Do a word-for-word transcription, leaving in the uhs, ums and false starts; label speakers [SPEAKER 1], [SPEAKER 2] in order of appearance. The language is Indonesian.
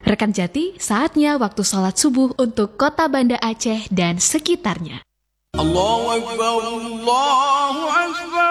[SPEAKER 1] Rekan Jati, saatnya waktu sholat subuh untuk kota Banda Aceh dan sekitarnya.
[SPEAKER 2] Allahu Akbar, Allahu Akbar.